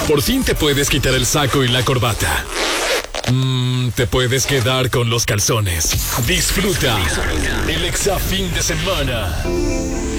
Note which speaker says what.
Speaker 1: Por fin te puedes quitar el saco y la corbata. Te puedes quedar con los calzones. Disfruta el Exa fin de semana.